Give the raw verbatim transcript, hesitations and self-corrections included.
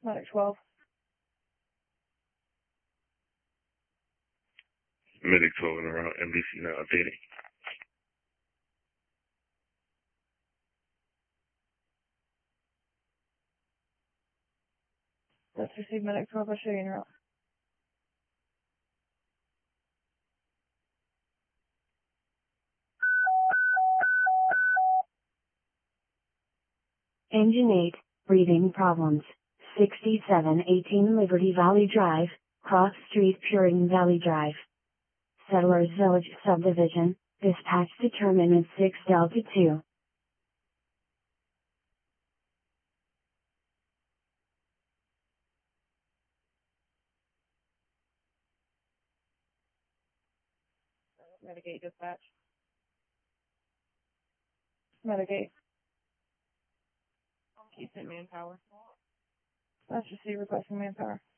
Medic twelve. Medic twelve and around M D C now updating. Let's receive Medic twelve. I'll show you in route. Engine eight, breathing problems. sixty-seven eighteen Liberty Valley Drive, Cross Street, Puritan Valley Drive. Settlers Village Subdivision, dispatch determinant six Delta two. Medic eight dispatch. Medic eight. Keep it manpower. Let's receive requesting manpower.